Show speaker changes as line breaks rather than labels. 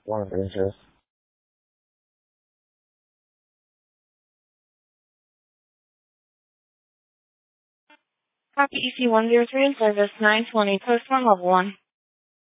One Rangers.
Copy EC103 in service 920, post 1 level 1.